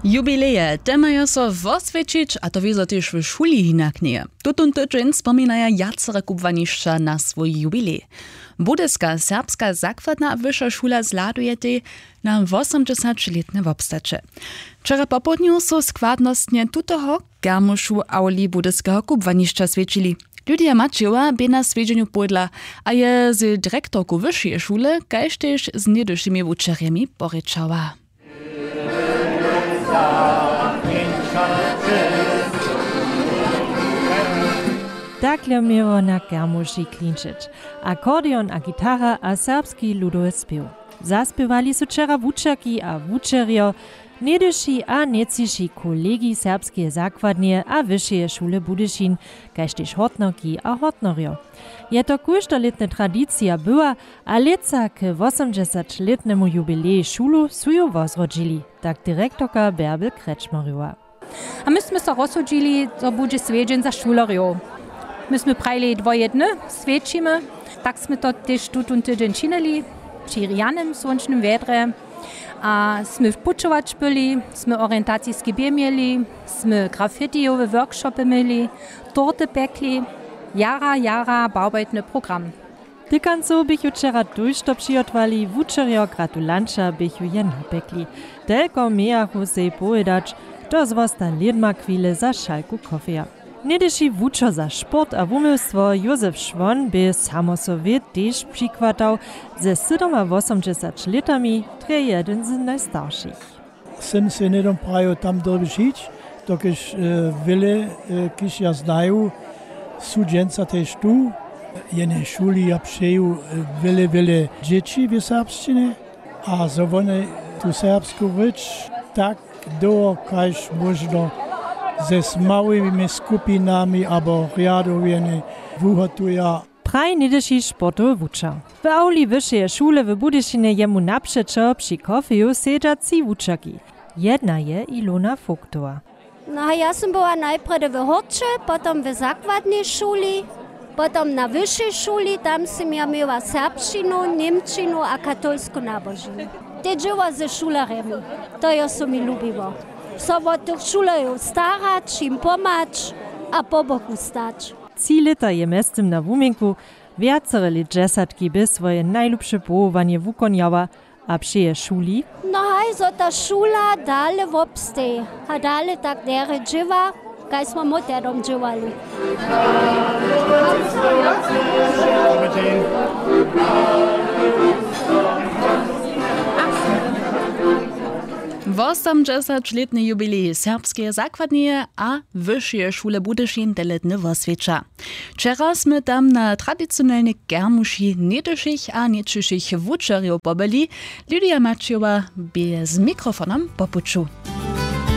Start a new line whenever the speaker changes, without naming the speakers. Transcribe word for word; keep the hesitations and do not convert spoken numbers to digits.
Jubileje, te mają so osvědčić, a to wiedzą też w szuli hinak nie. Tutun tydzień wspominają jacere kubwanišća na swój jubilej. Budyska serbska zakładna wyższa szula zladuje te na osiemdziesięcioletne wobstacze. Wczoraj po południu so składnostnie tutoho garmuszu auli budyskiego kubwanišća svědčili. Lidia Maciewa by na svědčeniu podla, a je z dyrektorku wyższej szule, kaž tež z niedyšimi wučerjemi porečała.
Dakle miło na garmuši klinčić. Akordeon a gitara a serbski ludowy spiew. Zaspiewali so wczera wučerki a wučerjo, niedyši a neciši kolegi serbskie zakładnie a wyższej szule Budyšin, kaž tež hotnorki a hotnorjo. Je to kóždoletne tradicja była, a leca k osiemdziesięcioletnemu jubileju szulu su ju wozrodźili, tak dyrektorka Bärbel Kretschmerowa.
A myśmy so rozhodzili, to będzie swiedźeń za szulariów. Myśmy prajli dwojedne, swiedźimy, tak jsme to też tutun tydzień činili, przy rianym słonecznym wiedrze. A jsme pučować byli, jsme orientacijski bier mieli, jsme graffitiowe workshopy mieli, torty pekli, jara, jara baubeitny program.
Tykanco bych ju wczera dujšto přijotwali, wučerjo gratulanča bych ju jen napekli. Telko mejachu sej povedać, to zwosta lidma chwile za šalku kofeja. Niedyši wučo za sport a wumilstwo Józef Švon by samo sowiet też przykładał ze osiemdziesięcioma letami, tre jeden z najstarszych.
Sem se ne dom prajo tam dobišić, dokiż wiele, kiż ja znają, sudženca też tu, jene szuli ja przeju wiele, wiele dzieci w serbszczynie, a so one tu serbsku rycz tak do, kaž można ze s małymi skupinami albo riadowieny wuhotuja.
Praj niedyši sportowy wuča. W auli wyższej szule w Budyšinie jemu naprzeczo przy kofeju sedza trzy wučerki. Jedna je Ilona Fuktowa.
No ja sam była najpierw w Horče, potem w zakładnej szuli, potem na wyższej szuli, tam sam ja miała serbszczynu, niemczynu a katolsku nabożenie. Te dzieła ze szularemi, to ja so mi lubiło. So od tych szulerów starać, im pomać, a po boku stać.
Trzy lata je mestem na wumenku, wiacere lit dżesatki by swoje najlubsze połowanie wukonjała, a przy szuli?
No haj, so ta szula dale wobstej, a dale tak dere dziewa, kaj smo motedom dziewali.
osiemdziesięcioletny jubilej serbskie zakładnie a wyższej szule Budyšin deletny osvědča. Wczera jsme tam na tradycjonalne garmuši niedyšich a niečišich wučerjów pobyli. Lidia Maciewa by z mikrofonem popuču.